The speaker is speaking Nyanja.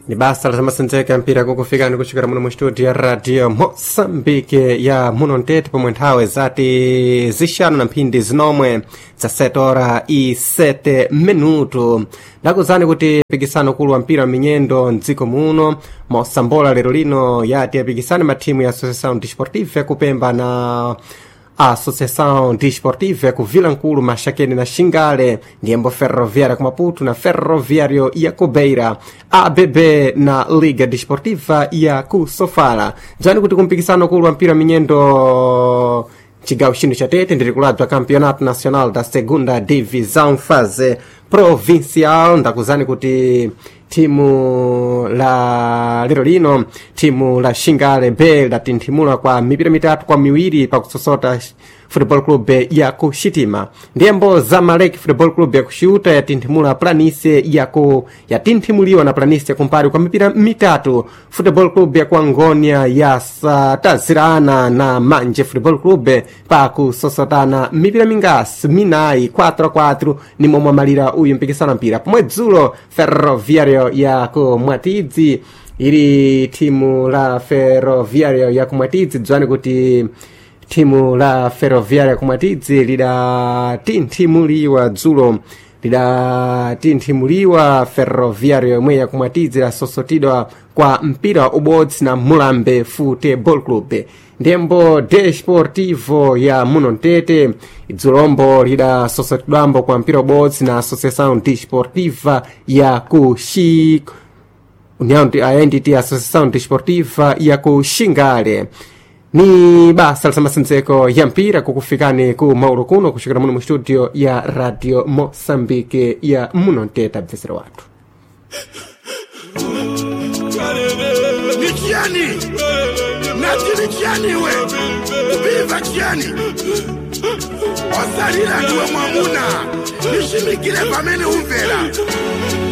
Ni basa la masenzeka mpira kukufikani kuchikira muno mu studio ya Radio Mozambique ya muno ntete pomwe nthawe zati zixanu na mphindi zinomwe za 7 minuto ndakuzani kuti pikisano kulu wa mpira wa minyendo mdziko muno mosambola lero lino yati yapikisani mathimu ya Associação Desportiva kupemba na Associação Desportiva ku Vilankulu, Mashakeni na Xingale, Ndiembo Ferroviária ku Maputo na Ferroviário ya ku Beira, ABB na Liga Desportiva ya ku Sofala. Jani kuti kumpikisano kulu wa mpira minyendo chigawo chino cha Tete ndirikulabza Campeonato Nacional da Segunda Divisão fase provincial. Ndakuzani kuti timu la lero lino timu la Xingale B latinthimula kwa mipira mitatu kwa miwiri pa kusosota Football Club ya ku Xitima. Ndiembo Zamalek Football Club ya kuxiuta yatinthimula Planície yatinthimuliwa na Planície kumpari kwa mipira mitatu. Football Club ya ku Angônia yatazirana na Manje Football Club pa kusosotana mipira mingasi minayi 4-4 ni momwe amalira uyu mpikisano mpira. Pomwe dzulo Ferroviário ya ku Mwatidzi ili timu la Ferroviário ya ku Mwatidzi dzwani kuti timu la Ferroviária ku Mwatidzi lidatinthimuliwa dzulo lidatinthimuliwa Ferroviário yomwe ya ku Mwatidzi lasosotidwa kwa mpira ubodzi na Mulambe Futebol Club. Ndiembo Desportivo ya muno ntete dzulombo lidasosotidwambo kwa mpira ubodzi na Associação Desportiva ya ku União Entity Associação Desportiva ya ku Xingale. Ni basa la masenzeko ya mpira kukufikani ku Mauro kuno kushikira muno mu studio ya Radio Mozambique ya muno ntete abvesero watu. Nikiani Natini kiani we Ubiva kiani Osalila duwe mwamuna Nishimikile pamene umvela